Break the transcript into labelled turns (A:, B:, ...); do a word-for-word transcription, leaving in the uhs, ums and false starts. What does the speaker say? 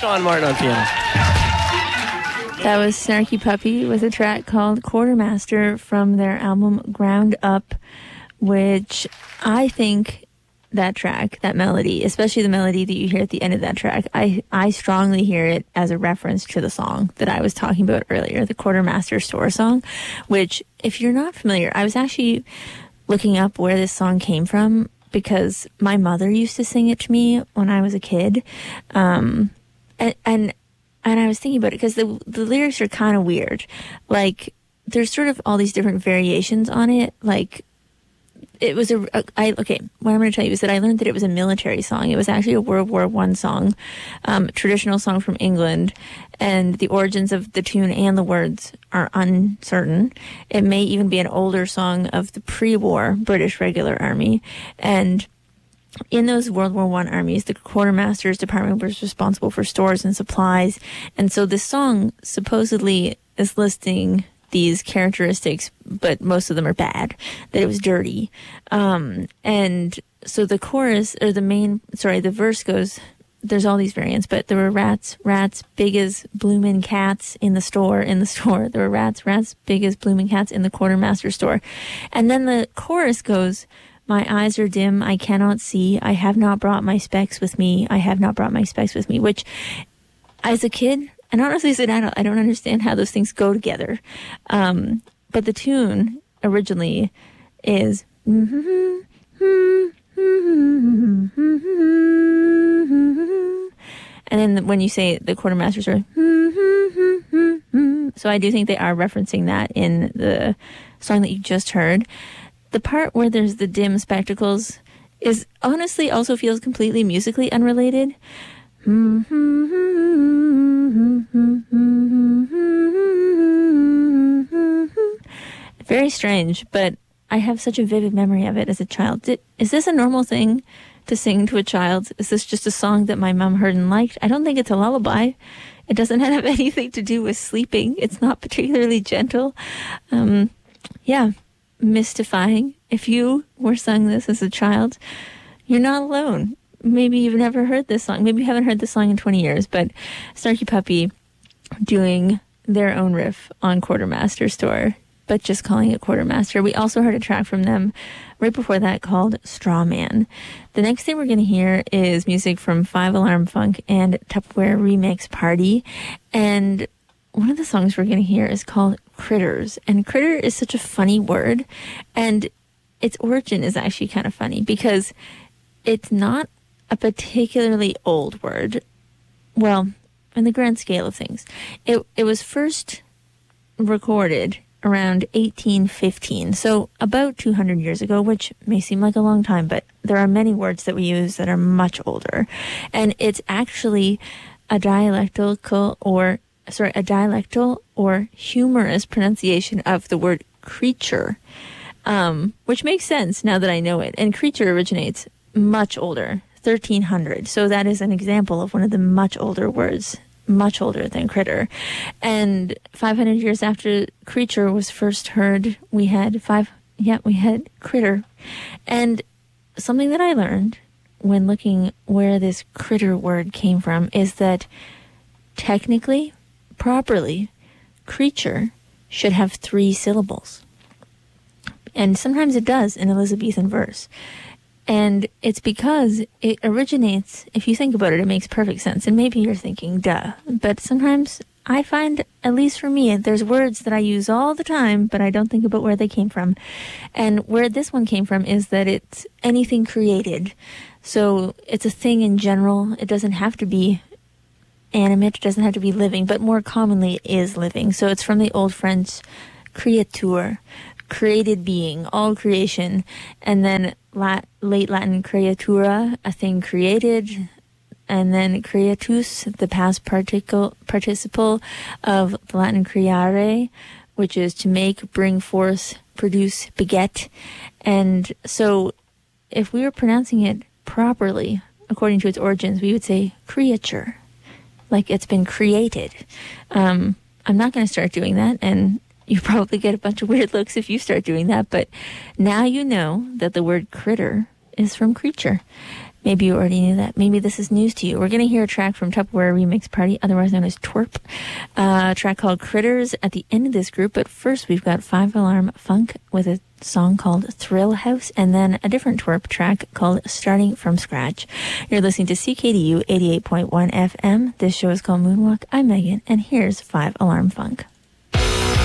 A: Sean Martin on piano.
B: That was Snarky Puppy with a track called Quartermaster from their album Ground Up, which I think that track, that melody, especially the melody that you hear at the end of that track, I, I strongly hear it as a reference to the song that I was talking about earlier, the Quartermaster Store song, which, if you're not familiar, I was actually looking up where this song came from because my mother used to sing it to me when I was a kid. Um, and, and And I was thinking about it because the the lyrics are kind of weird. Like, there's sort of all these different variations on it. Like, it was a, a I okay. What I'm going to tell you is that I learned that it was a military song. It was actually a World War One song, um, traditional song from England, and the origins of the tune and the words are uncertain. It may even be an older song of the pre-war British Regular Army, and in those World War One armies, the quartermaster's department was responsible for stores and supplies. And so this song supposedly is listing these characteristics, but most of them are bad, that it was dirty. Um, and so the chorus, or the main, sorry, the verse goes, there's all these variants, but there were rats, rats big as bloomin' cats in the store, in the store. There were rats, rats big as bloomin' cats in the quartermaster store. And then the chorus goes, my eyes are dim, I cannot see, I have not brought my specs with me, I have not brought my specs with me, which, as a kid, and honestly as an adult, I don't understand how those things go together. Um, but the tune originally is, and then when you say the quartermasters are, so I do think they are referencing that in the song that you just heard. The part where there's the dim spectacles is honestly also feels completely musically unrelated. Very strange, but I have such a vivid memory of it as a child. Did, is this a normal thing to sing to a child? Is this just a song that my mom heard and liked? I don't think it's a lullaby. It doesn't have anything to do with sleeping. It's not particularly gentle. Um, yeah. Mystifying. If you were sung this as a child, you're not alone. Maybe you've never heard this song. Maybe you haven't heard this song in twenty years, but Snarky Puppy doing their own riff on Quartermaster Store, but just calling it Quartermaster. We also heard a track from them right before that called Straw Man. The next thing we're going to hear is music from Five Alarm Funk and Tupperware Remix Party, and one of the songs we're going to hear is called Critters. And critter is such a funny word. And its origin is actually kind of funny because it's not a particularly old word. Well, in the grand scale of things. It, it was first recorded around eighteen fifteen. So about two hundred years ago, which may seem like a long time, but there are many words that we use that are much older. And it's actually a dialectical or sorry, a dialectal or humorous pronunciation of the word creature, um, which makes sense now that I know it. And creature originates much older, thirteen hundred. So that is an example of one of the much older words, much older than critter. And five hundred years after creature was first heard, we had five, yeah, we had critter. And something that I learned when looking where this critter word came from is that technically, properly, creature should have three syllables. And sometimes it does in Elizabethan verse. And it's because it originates, if you think about it, it makes perfect sense. And maybe you're thinking, duh. But sometimes I find, at least for me, there's words that I use all the time, but I don't think about where they came from. And where this one came from is that it's anything created. So it's a thing in general. It doesn't have to be animate, it doesn't have to be living, but more commonly it is living. So it's from the Old French creature, created being, all creation, and then lat- late Latin creatura, a thing created, and then creatus, the past particle participle of the Latin creare, which is to make, bring forth, produce, beget. And so if we were pronouncing it properly, according to its origins, we would say creature, like it's been created. Um, I'm not going to start doing that, and you probably get a bunch of weird looks if you start doing that, but now you know that the word critter is from creature. Maybe you already knew that. Maybe this is news to you. We're going to hear a track from Tupperware Remix Party, otherwise known as Twerp. Uh, a track called Critters at the end of this group. But first, we've got Five Alarm Funk with a song called Thrill House, and then a different Twerp track called Starting From Scratch. You're listening to C K D U eighty-eight point one F M. This show is called Moonwalk. I'm Megan, and here's Five Alarm Funk.